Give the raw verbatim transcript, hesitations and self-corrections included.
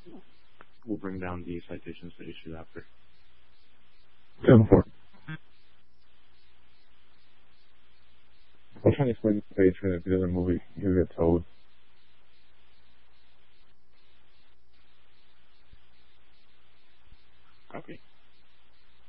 we'll bring down the citations for issues after. ten four. I'm trying to explain the patron. If he doesn't move it, he'll get towed. Okay.